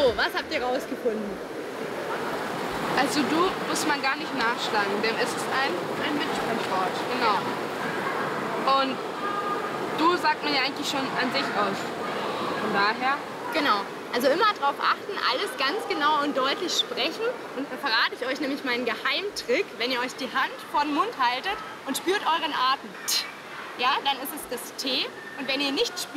So, was habt ihr rausgefunden? Also du muss man gar nicht nachschlagen, denn es ist ein Mitsprechwort. Genau. Und du sagt man ja eigentlich schon an sich aus. Von daher. Genau. Also immer darauf achten, alles ganz genau und deutlich sprechen. Und da verrate ich euch nämlich meinen Geheimtrick. Wenn ihr euch die Hand vor den Mund haltet und spürt euren Atem, ja, dann ist es das T. Und wenn ihr nicht spürt,